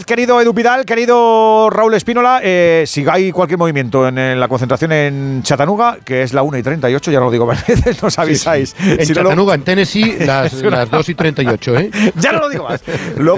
querido Edu Pidal, querido Raúl Espínola. Si hay cualquier movimiento en la concentración en Chattanooga, que es la 1:38, ya lo digo varias veces, nos avisáis. En Chattanooga, en Tennessee, las 2:38, ¿eh? Ya no lo digo más.